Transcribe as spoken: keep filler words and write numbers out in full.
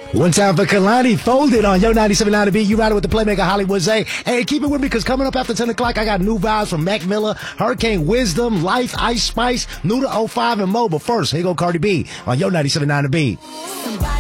One time for Kalani, folded on Yo ninety-seven point nine to B. You ride it with the playmaker Hollywood Zay. Hey, keep it with me because coming up after ten o'clock, I got new vibes from Mac Miller, Hurricane Wisdom, Life, Ice Spice, Nuda oh five, and Mo. But first, here go Cardi B on Yo ninety-seven point nine to B.